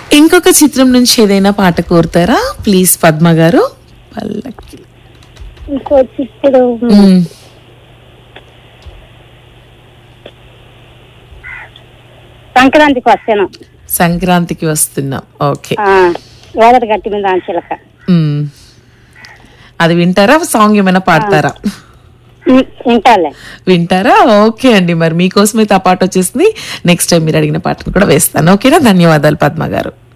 ఇంకొక చిత్రం నుంచి ఏదైనా పాట కోరుతారా ప్లీజ్ పద్మ గారు? పల్లకి. ఇంకోటి ఇప్పుడు సంక్రాంతికి వస్తాను. సంక్రాంతికి వస్తున్నాం. ఓకే, గోదట గట్టి మీద చిలక. అది వింటారా? సాంగ్ ఏమైనా పాడతారా? వింటారా? ఓకే అండి, మరి మీకోసమైతే ఆ పాట వచ్చేసింది. నెక్స్ట్ టైం మీరు అడిగిన పాటను కూడా వేస్తాను. ఓకేనా? ధన్యవాదాలు పద్మ గారు.